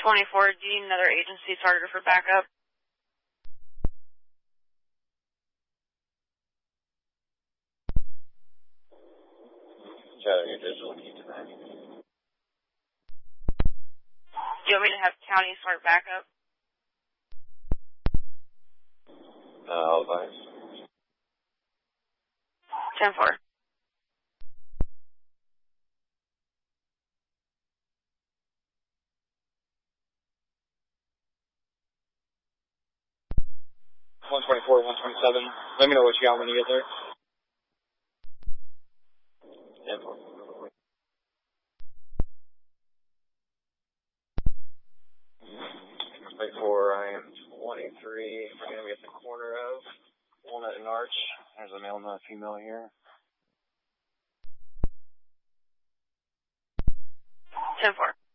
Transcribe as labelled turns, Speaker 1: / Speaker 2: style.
Speaker 1: 24, do you need another agency target for backup?
Speaker 2: Shadow, your digital key tonight.
Speaker 1: Do you want me to have county start backup?
Speaker 2: I'll advise.
Speaker 1: 10-4.
Speaker 3: One 124, 127. Let me know what you got when you get there.
Speaker 2: 10-4. 24, I am 23. We're going to be at the corner of Walnut and Arch. There's a male and a female here.
Speaker 1: 10-4.